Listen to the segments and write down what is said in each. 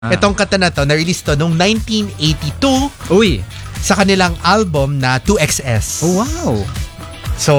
Itong kanta na to, na-release to noong 1982 Uy. sa kanilang album na 2XS. Oh, wow. So,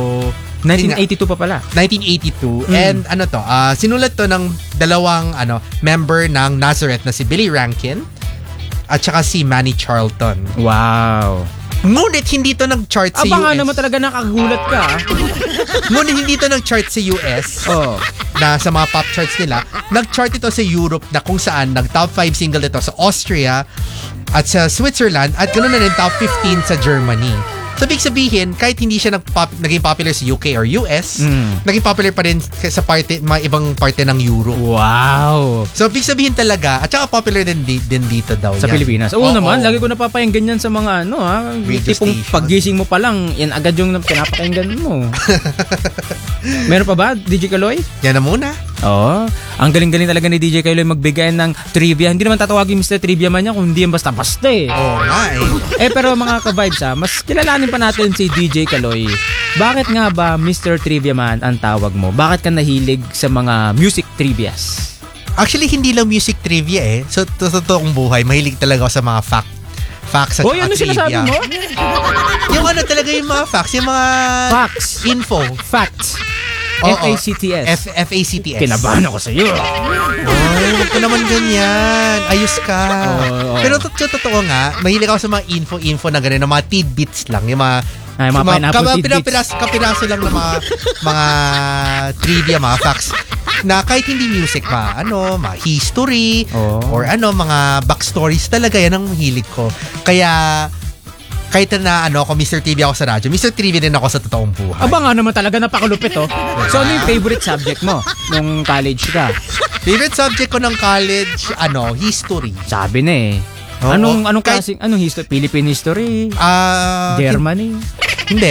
1982 pa pala. 1982. And ano to, sinulat to ng dalawang member ng Nazareth na si Billy Rankin at saka si Manny Charlton. Wow. Ngunit hindi to nag-chart sa Aba nga US. naman talaga nakagulat ka. Ngunit hindi to nag-chart sa US. Oh. Na sa mga pop charts nila. Nag-chart ito sa Europe na kung saan nag-top 5 single ito sa Austria at sa Switzerland at ganoon na rin top 15 sa Germany. So, big sabihin, kahit hindi siya naging popular sa UK or US, naging popular pa rin sa mga ibang parte ng Europe. Wow. So, big sabihin talaga, at saka popular din dito daw Sa yan. Pilipinas. Oo naman, lagi ko napapakinggan yan sa mga Radio tipong station. paggising mo pa lang, yan agad yung pinapakinggan mo. Meron pa ba, DJ Kaloy? Yan na muna. Oo. Ang galing-galing talaga ni DJ Kaloy magbigay ng trivia. Hindi naman tatawagin Mr. Trivia man yan kung hindi yan basta-basta eh. Oo nga eh. Pero mga ka-vibes mas kilalanin pa natin si DJ Kaloy. Bakit nga ba Mr. Trivia man ang tawag mo? Bakit ka nahilig sa mga music trivias? Actually, hindi lang music trivia eh. So, totoong buhay, mahilig talaga ako sa mga facts at Hoy, ano trivia. sinasabi mo? Yung talaga yung mga facts, yung mga Facts. info. Facts. Oo. F-A-C-T-S. F-A-C-T-S. Kinabahan ako sa iyo. Ay, huwag ka naman ganyan. Ayos ka. Oo. Pero totoo nga, mahilig ako sa mga info na ganun, na mga tidbits lang. Yung mga pineapple tidbits. kapiraso lang ng mga trivia, mga facts na kahit hindi music mga history or mga backstories talaga, yan ang hilig ko. Kaya kahit na ako Mr. Trivia ako sa radyo, Mr. Trivia din ako sa totoong buhay. Aba nga naman talaga napakalupit So ano yung favorite subject mo nung college ka? Favorite subject ko ng college, history. Sabi na eh. Oo. Anong klaseng history? Philippine history? Germany? Hindi.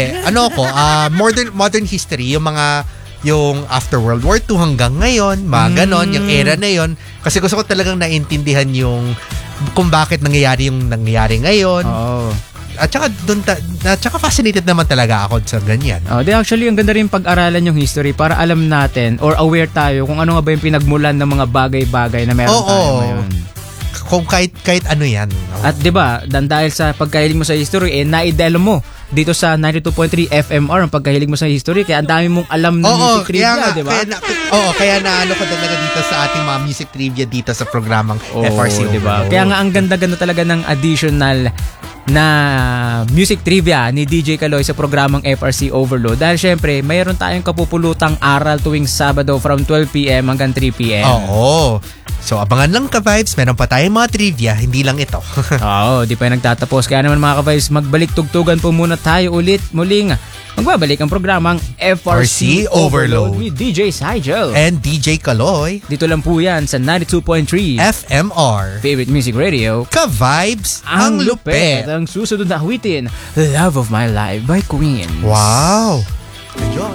Modern history, yung after World War II hanggang ngayon, mga ganon, yung era na yon. Kasi gusto ko talagang naintindihan kung bakit nangyayari yung nangyayari ngayon. Oo. At saka fascinated naman talaga ako sa ganyan. Actually, ang ganda rin pag-aralan yung history para alam natin or aware tayo kung ano nga ba yung pinagmulan ng mga bagay-bagay na meron tayo ngayon. Kung kahit ano yan. At 'di ba, dahil sa pagkahilig mo sa history naidelo mo dito sa 92.3 FMR ang pagkahilig mo sa history kaya ang dami mong alam ng music trivia, 'di ba? Kaya naano ko talaga dito sa ating mga music trivia dito sa programang FRC, 'di ba? Kaya nga ang ganda-ganda talaga ng additional na music trivia ni DJ Kaloy sa programang FRC Overload dahil syempre mayroon tayong kapupulutang aral tuwing Sabado from 12 PM hanggang 3 PM. Oo. So abangan lang ka-vibes, meron pa tayong mga trivia, hindi lang ito. Oo, di pa nagtatapos. Kaya naman mga ka-vibes, magbalik tugtugan po muna tayo ulit muling magbabalik ang programang FRC Overload with DJ Sigel and DJ Kaloy. Dito lang po yan sa 92.3 FMR Favorite Music Radio. Ka-vibes ang lupet. Ang susunod na awitin, Love of My Life by Queen. Wow. Enjoy.